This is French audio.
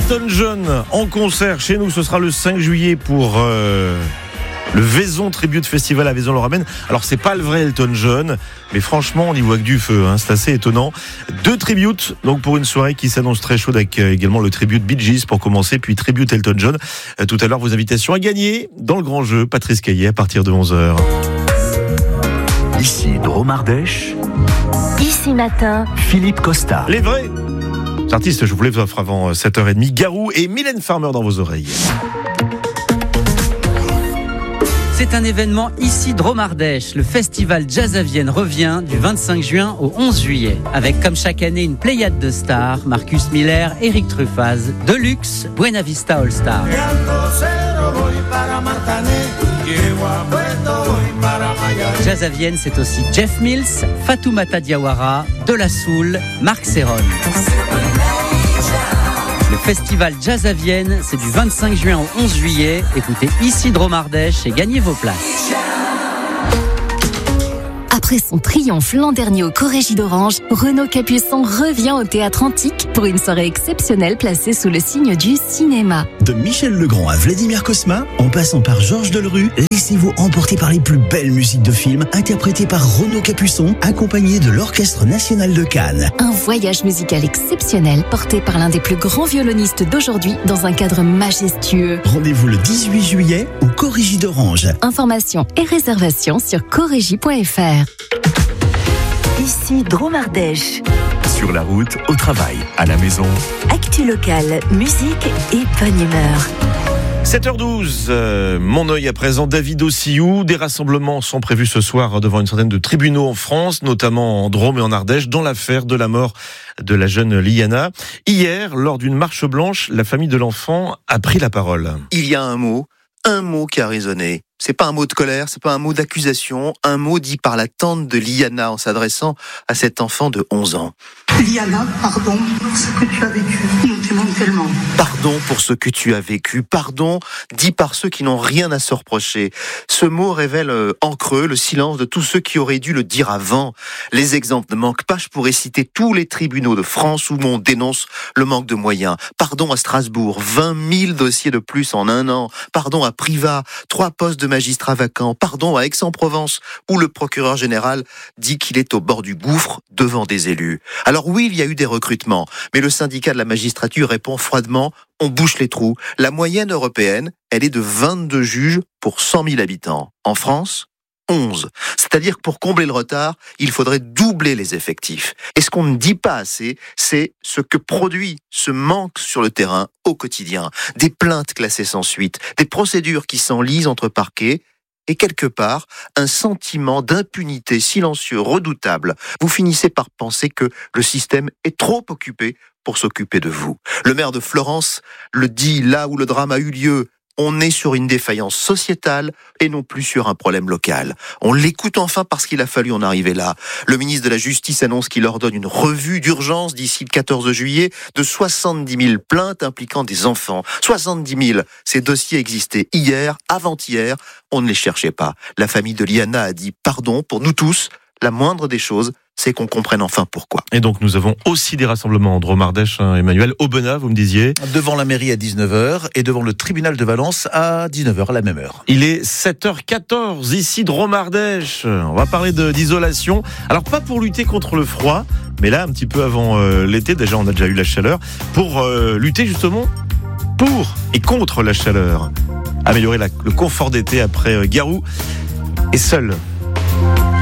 Elton John en concert chez nous, ce sera le 5 juillet pour le Vaison Tribute Festival à Vaison-le-Ramène. Alors c'est pas le vrai Elton John, mais franchement on y voit que du feu, c'est assez étonnant. 2 tributes donc pour une soirée qui s'annonce très chaude, avec également le tribute Bee Gees pour commencer, puis tribute Elton John. Tout à l'heure, vos invitations à gagner dans le grand jeu Patrice Caillet à partir de 11h. Ici Dromardèche. Ici Matin, Philippe Costa. Les vrais artistes, je vous les offre avant 7h30. Garou et Mylène Farmer dans vos oreilles. C'est un événement ici Dromardèche. Le festival Jazz à Vienne revient du 25 juin au 11 juillet. Avec comme chaque année une pléiade de stars. Marcus Miller, Eric Truffaz, Deluxe, Buena Vista All Star. Jazz à Vienne, c'est aussi Jeff Mills, Fatoumata Diawara, De La Soul, Marc Serron. Le festival Jazz à Vienne, c'est du 25 juin au 11 juillet. Écoutez ici Dromardèche et gagnez vos places. après son triomphe l'an dernier au Corrégie d'Orange, Renaud Capuçon revient au Théâtre Antique pour une soirée exceptionnelle placée sous le signe du cinéma. De Michel Legrand à Vladimir Cosma, en passant par Georges Delerue, laissez-vous emporter par les plus belles musiques de films interprétées par Renaud Capuçon, accompagné de l'Orchestre National de Cannes. Un voyage musical exceptionnel porté par l'un des plus grands violonistes d'aujourd'hui dans un cadre majestueux. Rendez-vous le 18 juillet au Corrégie d'Orange. Informations et réservations sur corrégie.fr. Ici Dromardèche. Sur la route, au travail, à la maison. Actu locale, musique et bonne humeur. 7h12, mon œil à présent, David Ossillou. Des rassemblements sont prévus ce soir devant une centaine de tribunaux en France, notamment en Drôme et en Ardèche, dans l'affaire de la mort de la jeune Liana. Hier, lors d'une marche blanche, la famille de l'enfant a pris la parole. Il y a un mot qui a résonné. C'est pas un mot de colère, c'est pas un mot d'accusation, un mot dit par la tante de Liana en s'adressant à cet enfant de 11 ans. Liana, pardon pour ce que tu as vécu. Nous t'aimons tellement. Pardon pour ce que tu as vécu. Pardon dit par ceux qui n'ont rien à se reprocher. Ce mot révèle en creux le silence de tous ceux qui auraient dû le dire avant. Les exemples ne manquent pas. Je pourrais citer tous les tribunaux de France où on dénonce le manque de moyens. Pardon à Strasbourg, 20 000 dossiers de plus en un an. Pardon à Privas, 3 postes de magistrats vacants. Pardon à Aix-en-Provence, où le procureur général dit qu'il est au bord du gouffre devant des élus. Alors oui, il y a eu des recrutements, mais le syndicat de la magistrature répond froidement, on bouche les trous. La moyenne européenne, elle est de 22 juges pour 100 000 habitants. En France, 11. C'est-à-dire que pour combler le retard, il faudrait doubler les effectifs. Et ce qu'on ne dit pas assez, c'est ce que produit ce manque sur le terrain au quotidien. Des plaintes classées sans suite, des procédures qui s'enlisent entre parquets, et quelque part, un sentiment d'impunité silencieux, redoutable. Vous finissez par penser que le système est trop occupé pour s'occuper de vous. Le maire de Florence le dit là où le drame a eu lieu. On est sur une défaillance sociétale et non plus sur un problème local. On l'écoute enfin parce qu'il a fallu en arriver là. Le ministre de la Justice annonce qu'il ordonne une revue d'urgence d'ici le 14 juillet de 70 000 plaintes impliquant des enfants. 70 000. Ces dossiers existaient hier, avant-hier. On ne les cherchait pas. La famille de Liana a dit pardon pour nous tous. La moindre des choses, c'est qu'on comprenne enfin pourquoi. Et donc nous avons aussi des rassemblements en Drôme-Ardèche, Emmanuel. Aubenas, vous me disiez. Devant la mairie à 19h et devant le tribunal de Valence à 19h, à la même heure. Il est 7h14, ici Drôme-Ardèche. On va parler d'isolation. Alors pas pour lutter contre le froid, mais là un petit peu avant l'été, déjà on a déjà eu la chaleur, pour lutter justement pour et contre la chaleur. Améliorer le confort d'été après Garou et Seul.